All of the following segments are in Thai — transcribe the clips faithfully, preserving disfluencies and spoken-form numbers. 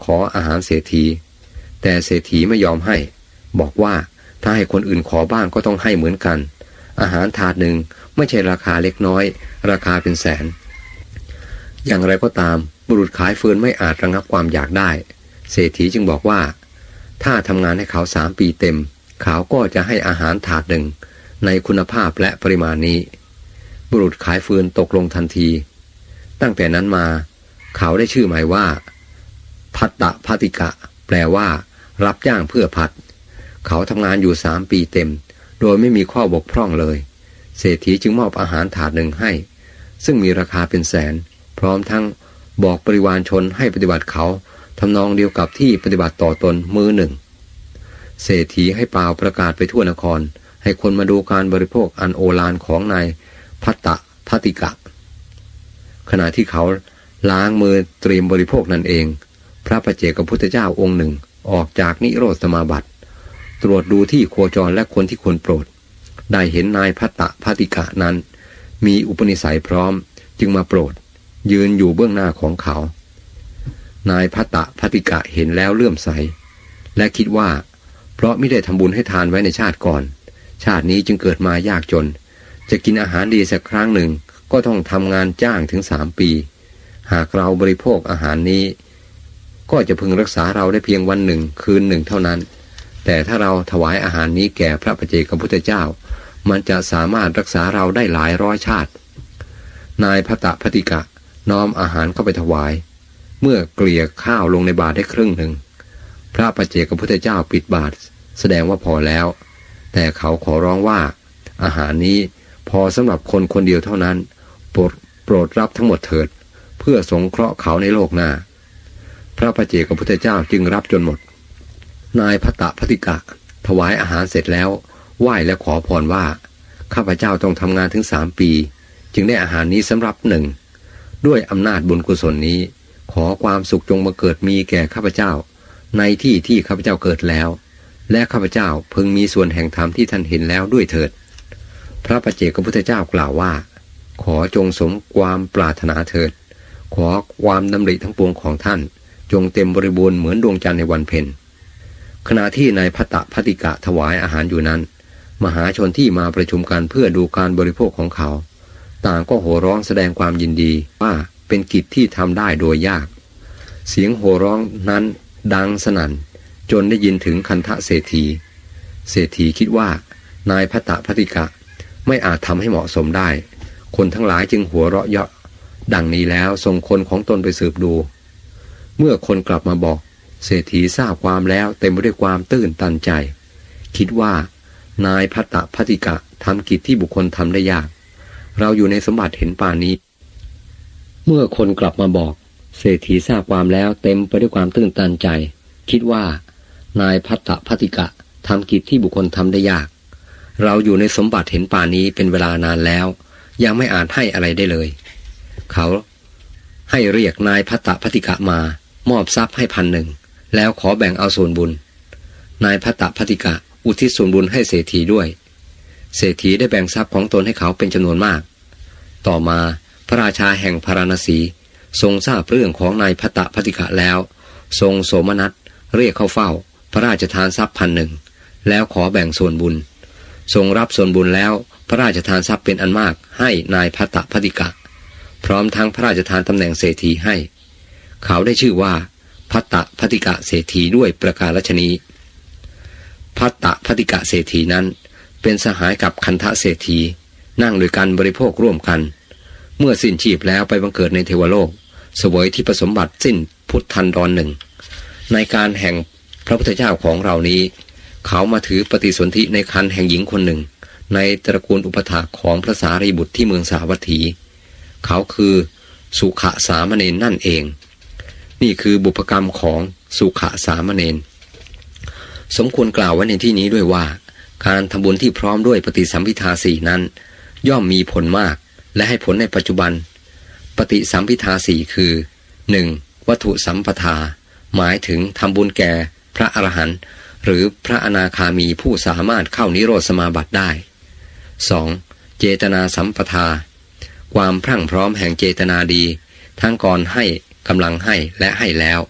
ขออาหารเศรษฐีแต่เศรษฐีไม่ยอมให้บอกว่าถ้าให้คนอื่นขอบ้างก็ต้องให้เหมือนกันอาหารถาดหนึ่งไม่ใช่ราคาเล็กน้อยราคาเป็นแสนอย่างไรก็ตามบุรุษขายฟืนไม่อาจระงับความอยากได้เศรษฐีจึงบอกว่าถ้าทำงานให้เขาสามปีเต็มเขาก็จะให้อาหารถาดหนึ่งในคุณภาพและปริมาณนี้บุรุษขายฟืนตกลงทันทีตั้งแต่นั้นมาเขาได้ชื่อหมายว่าภัตตภัติกะแปลว่ารับจ้างเพื่อพัดเขาทำงานอยู่สามปีเต็มโดยไม่มีข้อบกพร่องเลยเศรษฐีจึงมอบอาหารถาดหนึ่งให้ซึ่งมีราคาเป็นแสนพร้อมทั้งบอกบริวารชนให้ปฏิบัติเขาทำนองเดียวกับที่ปฏิบัติต่อตนมือหนึ่งเศรษฐีให้เปล่าประกาศไปทั่วนครให้คนมาดูการบริโภคอันโอฬารของนายภัตตภัติกะขณะที่เขาล้างมือเตรียมบริโภคนั่นเองพระปัจเจกพุทธเจ้าองค์หนึ่งออกจากนิโรธสมาบัติตรวจดูที่โคจรและคนที่ควรโปรดได้เห็นนายภัตตภัติกะนั้นมีอุปนิสัยพร้อมจึงมาโปรดยืนอยู่เบื้องหน้าของเขานายภัตตภัติกะเห็นแล้วเลื่อมใสและคิดว่าเพราะไม่ได้ทำบุญให้ทานไว้ในชาติก่อนชาตินี้จึงเกิดมายากจนจะกินอาหารดีสักครั้งหนึ่งก็ต้องทำงานจ้างถึงสามปีหากเราบริโภคอาหารนี้ก็จะพึงรักษาเราได้เพียงวันหนึ่งคืนหนึ่งเท่านั้นแต่ถ้าเราถวายอาหารนี้แก่พระปัจเจกพุทธเจ้ามันจะสามารถรักษาเราได้หลายร้อยชาตินายภัตตภัติกะน้อมอาหารเข้าไปถวายเมื่อเกลี่ยข้าวลงในบาตรได้ครึ่งหนึ่งพระปัจเจกพุทธเจ้าปิดบาตรแสดงว่าพอแล้วแต่เขาขอร้องว่าอาหารนี้พอสำหรับคนคนเดียวเท่านั้นโปรดโปรดรับทั้งหมดเถิดเพื่อสงเคราะห์เขาในโลกหน้าพระปัจเจกพุทธเจ้าจึงรับจนหมดนายภัตตภัติกะถวายอาหารเสร็จแล้วไหว้และขอพรว่าข้าพเจ้าต้องทำงานถึงสามปีจึงได้อาหารนี้สำหรับหนึ่งด้วยอำนาจบุญกุศลนี้ขอความสุขจงมาเกิดมีแก่ข้าพเจ้าในที่ที่ข้าพเจ้าเกิดแล้วและข้าพเจ้าพึงมีส่วนแห่งธรรมที่ท่านเห็นแล้วด้วยเถิดพระปัจเจกพุทธเจ้ากล่าวว่าขอจงสมความปรารถนาเถิดขอความดำริทั้งปวงของท่านจงเต็มบริบูรณ์เหมือนดวงจันทร์ในวันเพ็ญขณะที่นายภัตตภัติกะถวายอาหารอยู่นั้นมหาชนที่มาประชุมกันเพื่อดูการบริโภคของเขาต่างก็โห่ร้องแสดงความยินดีว่าเป็นกิจที่ทำได้โดยยากเสียงโห่ร้องนั้นดังสนั่นจนได้ยินถึงคันธเศรษฐีเศรษฐีคิดว่านายภัตตภัติกะไม่อาจทำให้เหมาะสมได้คนทั้งหลายจึงหัวเราะเยาะดังนี้แล้วส่งคนของตนไปสืบดูเมื่อคนกลับมาบอกเศรษฐีทราบความแล้วเต็มไปด้วยความตื้นตันใจคิดว่านายภัตตภัติกะทำกิจที่บุคคลทำได้ยากเราอยู่ในสมบัติเห็นป่านนี้เมื่อคนกลับมาบอกเศรษฐีทราบความแล้วเต็มไปด้วยความตื้นตันใจคิดว่านายภัตตภัติกะทำกิจที่บุคคลทำได้ยากเราอยู่ในสมบัติเห็นป่านนี้เป็นเวลานานแล้วยังไม่อาจให้อะไรได้เลยเขาให้เรียกนายภัตตภัติกะมามอบทรัพย์ให้พันหนึ่งแล้วขอแบ่งเอาส่วนบุญนายภัตตภัติกะอุทิศส่วนบุญให้เศรษฐีด้วยเศรษฐีได้แบ่งทรัพย์ของตนให้เขาเป็นจำนวนมากต่อมาพระราชาแห่งพาราณสีทรงทราบเรื่องของนายภัตตภัติกะแล้วทรงโสมนัสเรียกเข้าเฝ้าพระราชทานทรัพย์พันหนึ่งแล้วขอแบ่งส่วนบุญทรงรับส่วนบุญแล้วพระราชทานทรัพย์เป็นอันมากให้นายภัตตภัติกะพร้อมทั้งพระราชทานตำแหน่งเศรษฐีให้เขาได้ชื่อว่าภัตตภัติกะเศรษฐีด้วยประการฉนี้ภัตตภัติกะเศรษฐีนั้นเป็นสหายกับคันธเศรษฐีนั่งด้วยกันบริโภคร่วมกันเมื่อสิ้นชีพแล้วไปบังเกิดในเทวโลกเสวยที่ประสมบัติสิ้นพุทธันดรหนึ่งในการแห่งพระพุทธเจ้าของเรานี้เขามาถือปฏิสนธิในครรภ์แห่งหญิงคนหนึ่งในตระกูลอุปถากของพระสารีบุตรที่เมืองสาวัตถีเขาคือสุขสามเณรนั่นเองนี่คือบุพกรรมของสุขสามเณรสมควรกล่าวไว้ในที่นี้ด้วยว่าการทำบุญที่พร้อมด้วยปฏิสัมภิทาสี่นั้นย่อมมีผลมากและให้ผลในปัจจุบันปฏิสัมภิทาสี่คือ หนึ่ง. วัตถุสัมปทาหมายถึงทำบุญแก่พระอรหันต์หรือพระอนาคามีผู้สามารถเข้านิโรธสมาบัติได้ สอง. เจตนาสัมปทาความพรั่งพร้อมแห่งเจตนาดีทั้งก่อนให้กำลังให้และให้แล้ว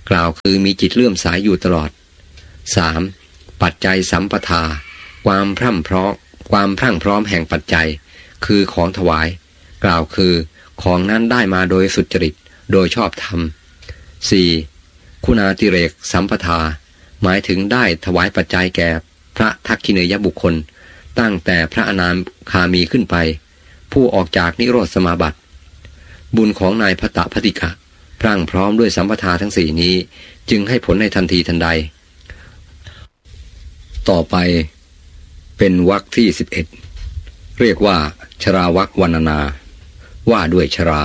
กล่าวคือมีจิตเลื่อมใส อยู่ตลอด สาม. ปัจจัยสัมปทาความพรั่งพร้อมความพรั่งพร้อมแห่งปัจจัยคือของถวายกล่าวคือของนั้นได้มาโดยสุจริตโดยชอบธรรม สี่. คุณาติเรกสัมปทาหมายถึงได้ถวายปัจจัยแก่พระทักขิเนยบุคคลตั้งแต่พระอนาคามีขึ้นไปผู้ออกจากนิโรธสมาบัติบุญของนายพตพติกะพรั่งพร้อมด้วยสัมปทาทั้งสี่นี้จึงให้ผลในทันทีทันใดต่อไปเป็นวรรคที่สิบเอ็ดเรียกว่าชราวรรควรรณนาว่าด้วยชรา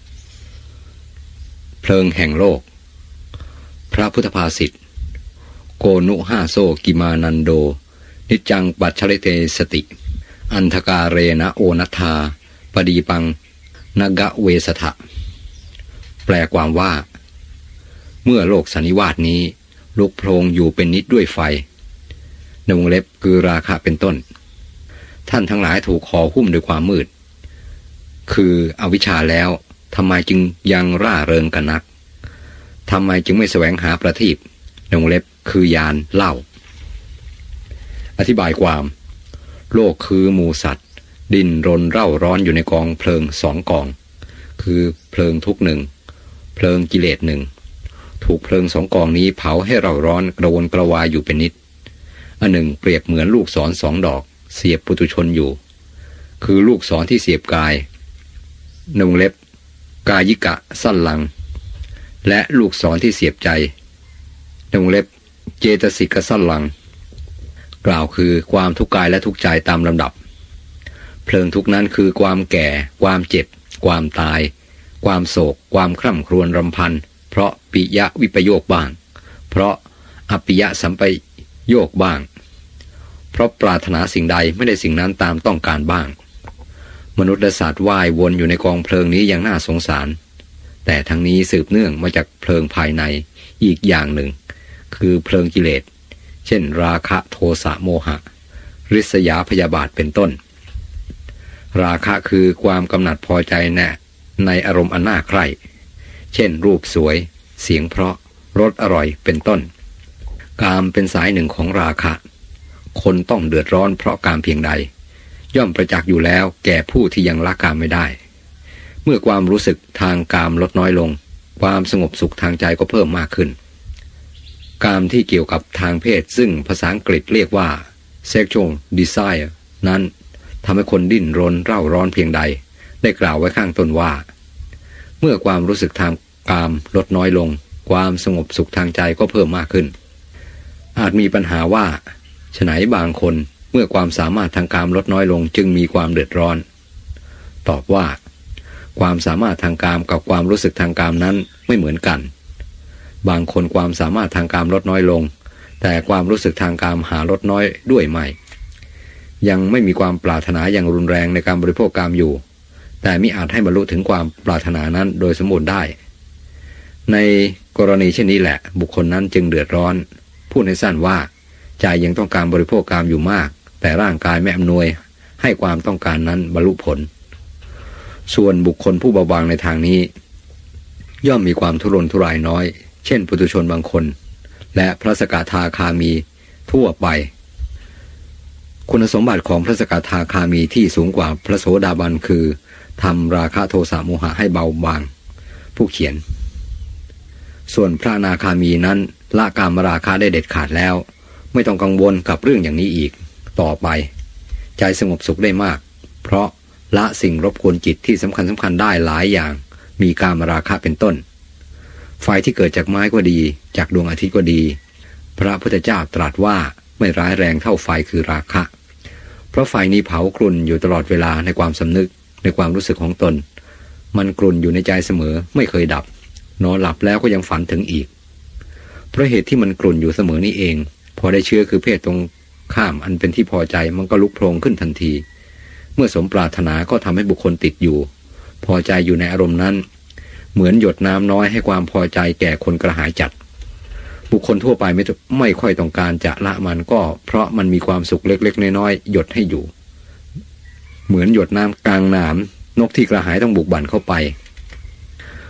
เพลิงแห่งโลกพระพุทธภาษิตโกนุห้าโซกิมานันโดนิจจังปัจฉริเตสติอันธกาเรนะโอนัทธาปดีปังนกะเวสถะแปลความว่าเมื่อโลกสันนิวาสนี้ลุกโพลงอยู่เป็นนิจด้วยไฟในวงเล็บคือราคะเป็นต้นท่านทั้งหลายถูกห่อหุ้มด้วยความมืดคืออวิชชาแล้วทำไมจึงยังร่าเริงกันนักทำไมจึงไม่แสวงหาประทีปในวงเล็บคือยานเหล้าอธิบายความโลกคือหมู่สัตว์ดิ้นรนเร่าร้อนอยู่ในกองเพลิงสองกองคือเพลิงทุกข์หนึ่งเพลิงกิเลสหนึ่งถูกเพลิงสองกองนี้เผาให้เร่าร้อนกระวนกระวายอยู่เป็นนิดอันหนึ่งเปรียบเหมือนลูกศรสองดอกเสียบปุถุชนอยู่คือลูกศรที่เสียบกายในวงเล็บกายิกะสั้นหลังและลูกศรที่เสียบใจในวงเล็บเจตสิกสั้นหลังกล่าวคือความทุกข์กายและทุกข์ใจตามลำดับเพลิงทุกข์นั้นคือความแก่ความเจ็บความตายความโศกความคร่ำครวญรำพันเพราะปิยะวิปโยคบ้างเพราะอปิยะสัมปโยคบ้างเพราะปรารถนาสิ่งใดไม่ได้สิ่งนั้นตามต้องการบ้างมนุษย์และสัตว์ว่ายวนอยู่ในกองเพลิงนี้อย่างน่าสงสารแต่ทั้งนี้สืบเนื่องมาจากเพลิงภายในอีกอย่างหนึ่งคือเพลิงกิเลสเช่นราคะโทสะโมหะริษยาพยาบาทเป็นต้นราคะคือความกำหนัดพอใจแน่ในอารมณ์อันน่าใคร่เช่นรูปสวยเสียงเพราะรสอร่อยเป็นต้นกามเป็นสายหนึ่งของราคะคนต้องเดือดร้อนเพราะกามเพียงใดย่อมประจักษ์อยู่แล้วแก่ผู้ที่ยังละกามไม่ได้เมื่อความรู้สึกทางกามลดน้อยลงความสงบสุขทางใจก็เพิ่มมากขึ้นกามที่เกี่ยวกับทางเพศซึ่งภาษาอังกฤษเรียกว่า sexual desire นั้นทำให้คนดิ้นรนเร่าร้อนเพียงใดได้กล่าวไว้ข้างต้นว่าเมื่อความรู้สึกทางกามลดน้อยลงความสงบสุขทางใจก็เพิ่มมากขึ้นอาจมีปัญหาว่าฉะไหนบางคนเมื่อความสามารถทางกามลดน้อยลงจึงมีความเดือดร้อนตอบว่าความสามารถทางกามกับความรู้สึกทางกามนั้นไม่เหมือนกันบางคนความสามารถทางกามลดน้อยลงแต่ความรู้สึกทางกามหาลดน้อยด้วยไม่ยังไม่มีความปรารถนาอย่างรุนแรงในการบริโภคกามอยู่แต่มิอาจให้บรรลุถึงความปรารถนานั้นโดยสมบูรณ์ได้ในกรณีเช่นนี้แหละบุคคลนั้นจึงเดือดร้อนพูดในสั้นว่าใจยังต้องการบริโภคกามอยู่มากแต่ร่างกายไม่อำนวยให้ความต้องการนั้นบรรลุผลส่วนบุคคลผู้เบาบางในทางนี้ย่อมมีความทุรนทุรายน้อยเช่นปุถุชนบางคนและพระสกทาคามีทั่วไปคุณสมบัติของพระสกทาคามีที่สูงกว่าพระโสดาบันคือทำราคะโทสะโมหะให้เบาบางผู้เขียนส่วนพระอนาคามีนั้นละกามราคะได้เด็ดขาดแล้วไม่ต้องกังวลกับเรื่องอย่างนี้อีกต่อไปใจสงบสุขได้มากเพราะละสิ่งรบกวนจิตที่สำคัญสำคัญได้หลายอย่างมีกามราคะเป็นต้นไฟที่เกิดจากไม้ก็ดีจากดวงอาทิตย์ก็ดีพระพุทธเจ้าตรัสว่าไม่ร้ายแรงเท่าไฟคือราคะเพราะไฟนี้เผากลุ่นอยู่ตลอดเวลาในความสำนึกในความรู้สึกของตนมันกลุ่นอยู่ในใจเสมอไม่เคยดับนอนหลับแล้วก็ยังฝันถึงอีกเพราะเหตุที่มันกลุ่นอยู่เสมอนี้เองพอได้เชื้อคือเพศตรงข้ามอันเป็นที่พอใจมันก็ลุกโผล่ขึ้นทันทีเมื่อสมปรารถนาก็ทำให้บุคคลติดอยู่พอใจอยู่ในอารมณ์นั้นเหมือนหยดน้ำน้อยให้ความพอใจแก่คนกระหายจัดบุคคลทั่วไปไม่ไม่ค่อยต้องการจะละมันก็เพราะมันมีความสุขเล็กๆน้อยๆหยดให้อยู่เหมือนหยดน้ำกลางน้ำนกที่กระหายต้องบุกบั่นเข้าไป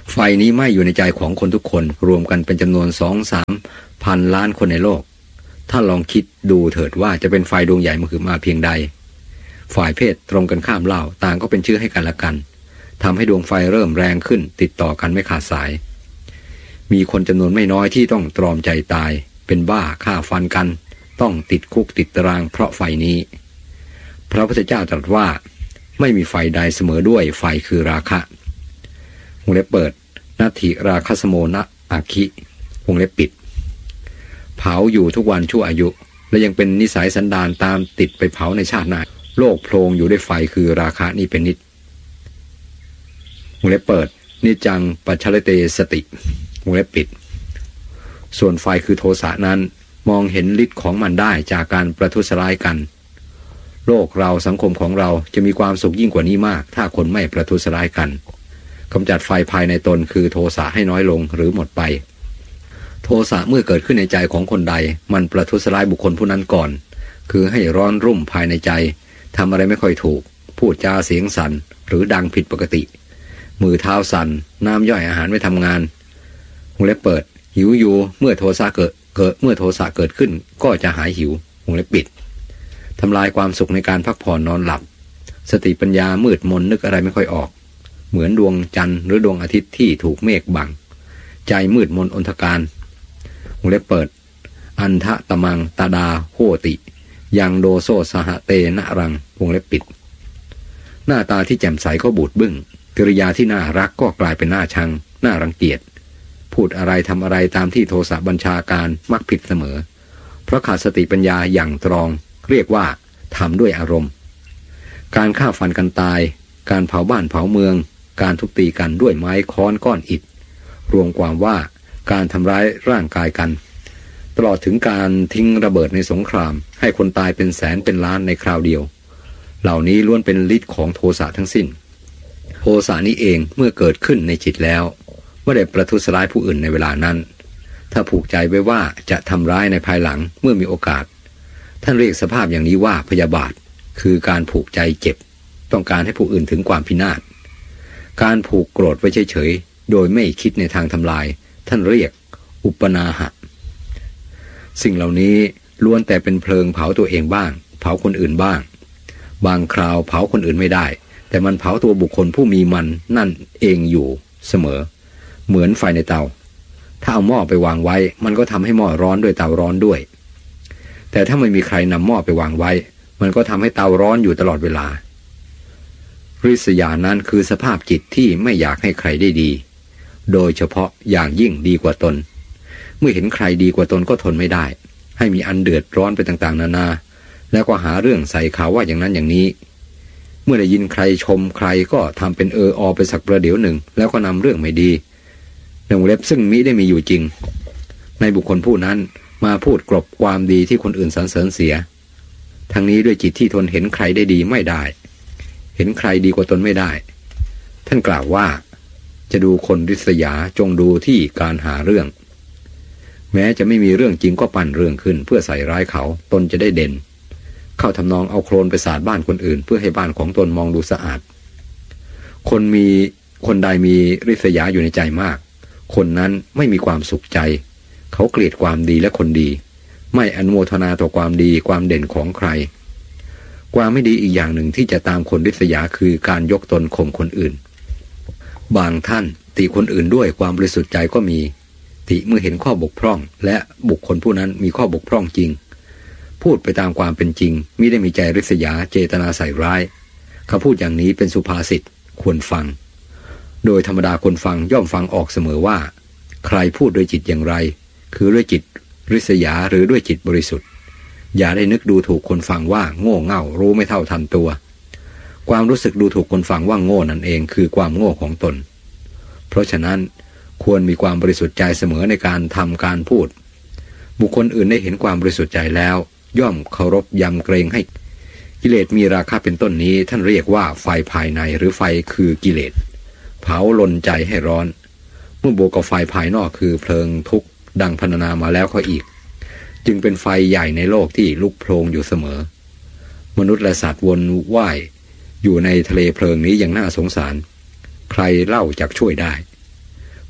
ไฟนี้ไหม้อยู่ในใจของคนทุกคนรวมกันเป็นจำนวนสองสามพันล้านคนในโลกถ้าลองคิดดูเถิดว่าจะเป็นไฟดวงใหญ่มหึมาเพียงใดฝ่ายเพศตรงกันข้ามเล่าต่างก็เป็นชื่อให้กันและกันทำให้ดวงไฟเริ่มแรงขึ้นติดต่อกันไม่ขาดสายมีคนจำนวนไม่น้อยที่ต้องตรอมใจตายเป็นบ้าฆ่าฟันกันต้องติดคุกติดตารางเพราะไฟนี้พระพุทธเจ้าตรัสว่าไม่มีไฟใดเสมอด้วยไฟคือราคะวงเล็บเปิดนัตถิราคะสโมนะอาคิวงเล็บปิดเผาอยู่ทุกวันชั่วอายุและยังเป็นนิสัยสันดานตามติดไปเผาในชาติหน้าโลกโพลงอยู่ด้วยไฟคือราคะนี่เป็นนิจวงเล็บเปิดนิจังปัจฉลเตสติวงเล็บปิดส่วนไฟคือโทสะนั้นมองเห็นฤทธิ์ของมันได้จากการประทุษร้ายกันโลกเราสังคมของเราจะมีความสุขยิ่งกว่านี้มากถ้าคนไม่ประทุษร้ายกันกำจัดไฟภายในตนคือโทสะให้น้อยลงหรือหมดไปโทสะเมื่อเกิดขึ้นในใจของคนใดมันประทุษร้ายบุคคลผู้นั้นก่อนคือให้ร้อนรุ่มภายในใจทำอะไรไม่ค่อยถูกพูดจาเสียงสั่นหรือดังผิดปกติมือเท้าสั่นน้ำย่อยอาหารไม่ทำงานวงเล็บเปิดหิวอยู่เมื่อโทสะเกิดเกิดเมื่อโทสะเกิดขึ้นก็จะหายหิววงเล็บปิดทำลายความสุขในการพักผ่อนนอนหลับสติปัญญามืดมนนึกอะไรไม่ค่อยออกเหมือนดวงจันทร์หรือดวงอาทิตย์ที่ถูกเมฆบังใจมืดมนอนทการวงเล็บเปิดอันทะตะมังตาดาโหติยังโดโซสหเตนะรังวงเล็บปิดหน้าตาที่แจ่มใสก็บูดบึ้งกิริยาที่น่ารักก็กลายเป็นน่าชังน่ารังเกียจพูดอะไรทำอะไรตามที่โทสะบัญชาการมักผิดเสมอเพราะขาดสติปัญญาอย่างตรองเรียกว่าทำด้วยอารมณ์การฆ่าฟันกันตายการเผาบ้านเผาเมืองการทุบตีกันด้วยไม้ค้อนก้อนอิฐรวมความว่าการทำร้ายร่างกายกันตลอดถึงการทิ้งระเบิดในสงครามให้คนตายเป็นแสนเป็นล้านในคราวเดียวเหล่านี้ล้วนเป็นฤทธิ์ของโทสะทั้งสิ้นโทสะนี้เองเมื่อเกิดขึ้นในจิตแล้วไม่ได้ประทุษร้ายผู้อื่นในเวลานั้นถ้าผูกใจไว้ว่าจะทำร้ายในภายหลังเมื่อมีโอกาสท่านเรียกสภาพอย่างนี้ว่าพยาบาทคือการผูกใจเจ็บต้องการให้ผู้อื่นถึงความพินาศการผูกโกรธไว้เฉยๆโดยไม่คิดในทางทำลายท่านเรียกอุปนาหะสิ่งเหล่านี้ล้วนแต่เป็นเพลิงเผาตัวเองบ้างเผาคนอื่นบ้างบางคราวเผาคนอื่นไม่ได้แต่มันเผาตัวบุคคลผู้มีมันนั่นเองอยู่เสมอเหมือนไฟในเตาถ้าเอาหม้อไปวางไว้มันก็ทำให้หม้อร้อนด้วยเตาร้อนด้วยแต่ถ้าไม่มีใครนำหม้อไปวางไว้มันก็ทำให้เตาร้อนอยู่ตลอดเวลาริษยานั้นคือสภาพจิตที่ไม่อยากให้ใครได้ดีโดยเฉพาะอย่างยิ่งดีกว่าตนเมื่อเห็นใครดีกว่าตนก็ทนไม่ได้ให้มีอันเดือดร้อนไปต่างๆนานาแล้วก็หาเรื่องใส่ข่าวว่าอย่างนั้นอย่างนี้เมื่อได้ยินใครชมใครก็ทำเป็นเอออไปสักประเดี๋ยวหนึ่งแล้วก็นำเรื่องไม่ดีในวงเล็บซึ่งมิได้มีอยู่จริงในบุคคลผู้นั้นมาพูดกลบความดีที่คนอื่นสรรเสริญเสียทั้งนี้ด้วยจิตที่ทนเห็นใครได้ดีไม่ได้เห็นใครดีกว่าตนไม่ได้ท่านกล่าวว่าจะดูคนริษยาจงดูที่การหาเรื่องแม้จะไม่มีเรื่องจริงก็ปั่นเรื่องขึ้นเพื่อใส่ร้ายเขาตนจะได้เด่นเข้าทำนองเอาโคลนไปสาดบ้านคนอื่นเพื่อให้บ้านของตนมองดูสะอาดคนมีคนใดมีริษยาอยู่ในใจมากคนนั้นไม่มีความสุขใจเขาเกลียดความดีและคนดีไม่อนุโมทนาต่อความดีความเด่นของใครความไม่ดีอีกอย่างหนึ่งที่จะตามคนริษยาคือการยกตนข่มคนอื่นบางท่านติคนอื่นด้วยความบริสุทธิ์ใจก็มีติเมื่อเห็นข้อบกพร่องและบุคคลผู้นั้นมีข้อบกพร่องจริงพูดไปตามความเป็นจริงมิได้มีใจริษยาเจตนาใส่ร้ายเขาพูดอย่างนี้เป็นสุภาษิตควรฟังโดยธรรมดาคนฟังย่อมฟังออกเสมอว่าใครพูดด้วยจิตอย่างไรคือด้วยจิตริษยาหรือด้วยจิตบริสุทธิ์อย่าได้นึกดูถูกคนฟังว่าโง่เง่ารู้ไม่เท่าทันตัวความรู้สึกดูถูกคนฟังว่าโง่นั่นเองคือความโง่ของตนเพราะฉะนั้นควรมีความบริสุทธิ์ใจเสมอในการทำการพูดบุคคลอื่นได้เห็นความบริสุทธิ์ใจแล้วย่อมเคารพยำเกรงให้กิเลสมีราคะเป็นต้นนี้ท่านเรียกว่าไฟภายในหรือไฟคือกิเลสเผาลนใจให้ร้อนเมื่อบวกกับไฟภายนอกคือเพลิงทุกข์ดังพรรณนามาแล้วเขาอีกจึงเป็นไฟใหญ่ในโลกที่ลุกโผล่อยู่เสมอมนุษย์และสัตว์วนว่ายอยู่ในทะเลเพลิงนี้อย่างน่าสงสารใครเล่าจักช่วยได้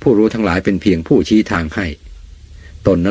ผู้รู้ทั้งหลายเป็นเพียงผู้ชี้ทางให้ตนนั้น